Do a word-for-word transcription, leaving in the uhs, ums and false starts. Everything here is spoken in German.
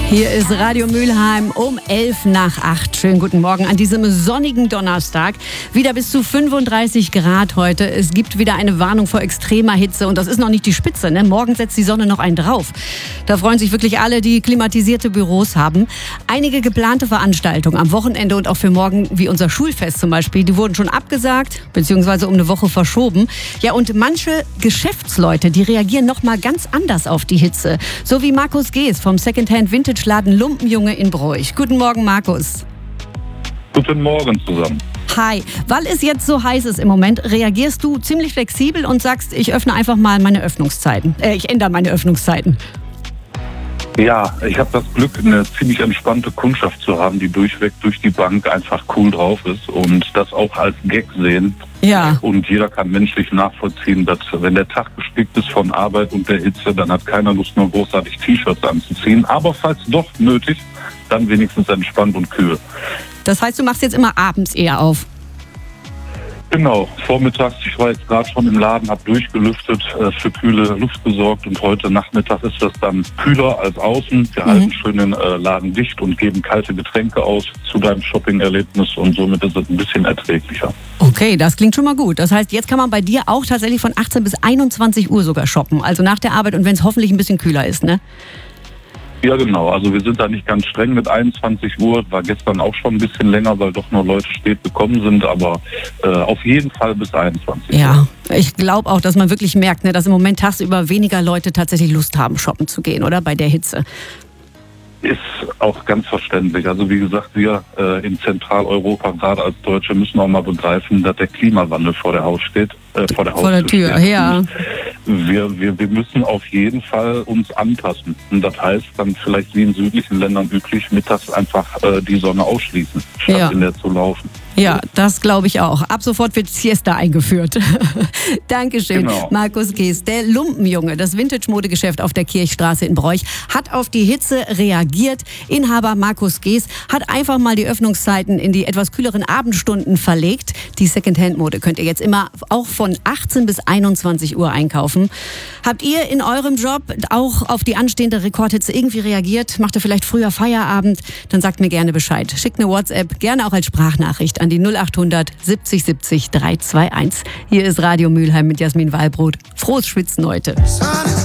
Hier ist Radio Mülheim um elf nach acht. Schönen guten Morgen an diesem sonnigen Donnerstag. Wieder bis zu fünfunddreißig Grad heute. Es gibt wieder eine Warnung vor extremer Hitze. Und das ist noch nicht die Spitze, ne? Morgen setzt die Sonne noch einen drauf. Da freuen sich wirklich alle, die klimatisierte Büros haben. Einige geplante Veranstaltungen am Wochenende und auch für morgen, wie unser Schulfest zum Beispiel, die wurden schon abgesagt bzw. um eine Woche verschoben. Ja, und manche Geschäftsleute, die reagieren noch mal ganz anders auf die Hitze. So wie Markus Gees vom Secondhand Vintage Laden Lumpenjunge in Broich. Guten Morgen, Markus. Guten Morgen zusammen. Hi. Weil es jetzt so heiß ist im Moment, reagierst du ziemlich flexibel und sagst, ich öffne einfach mal meine Öffnungszeiten. Äh, ich ändere meine Öffnungszeiten. Ja, ich habe das Glück, eine ziemlich entspannte Kundschaft zu haben, die durchweg durch die Bank einfach cool drauf ist und das auch als Gag sehen. Ja. Und jeder kann menschlich nachvollziehen, dass wenn der Tag gespickt ist von Arbeit und der Hitze, dann hat keiner Lust, nur großartig T-Shirts anzuziehen. Aber falls doch nötig, dann wenigstens entspannt und kühl. Das heißt, du machst jetzt immer abends eher auf? Genau, vormittags, ich war jetzt gerade schon im Laden, habe durchgelüftet, äh, für kühle Luft gesorgt und heute Nachmittag ist das dann kühler als außen. Wir mhm. halten schön den äh, Laden dicht und geben kalte Getränke aus zu deinem Shopping-Erlebnis und somit ist es ein bisschen erträglicher. Okay, das klingt schon mal gut. Das heißt, jetzt kann man bei dir auch tatsächlich von achtzehn bis einundzwanzig Uhr sogar shoppen, also nach der Arbeit und wenn es hoffentlich ein bisschen kühler ist, ne? Ja, genau. Also wir sind da nicht ganz streng mit einundzwanzig Uhr. War gestern auch schon ein bisschen länger, weil doch nur Leute spät gekommen sind. Aber äh, auf jeden Fall bis einundzwanzig Uhr. Ja, ich glaube auch, dass man wirklich merkt, ne, dass im Moment tagsüber weniger Leute tatsächlich Lust haben, shoppen zu gehen, oder? Bei der Hitze. Ist auch ganz verständlich. Also wie gesagt, wir äh, in Zentraleuropa, gerade als Deutsche, müssen auch mal begreifen, dass der Klimawandel vor der Haus steht. Äh, vor der, vor der Tür, steht. ja. Wir, wir, wir müssen auf jeden Fall uns anpassen. Und das heißt dann vielleicht wie in südlichen Ländern üblich, mittags einfach äh, die Sonne ausschließen, statt ja. in der zu laufen. Ja, das glaube ich auch. Ab sofort wird Siesta eingeführt. Dankeschön, genau. Markus Gees. Der Lumpenjunge, das Vintage-Modegeschäft auf der Kirchstraße in Broich, hat auf die Hitze reagiert. Inhaber Markus Gees hat einfach mal die Öffnungszeiten in die etwas kühleren Abendstunden verlegt. Die Secondhand-Mode könnt ihr jetzt immer auch von achtzehn bis einundzwanzig Uhr einkaufen. Habt ihr in eurem Job auch auf die anstehende Rekordhitze irgendwie reagiert? Macht ihr vielleicht früher Feierabend? Dann sagt mir gerne Bescheid. Schickt eine WhatsApp, gerne auch als Sprachnachricht an die null acht hundert siebzig siebzig drei zwei eins. Hier ist Radio Mülheim mit Jasmin Wallbrot. Frohes Schwitzen heute.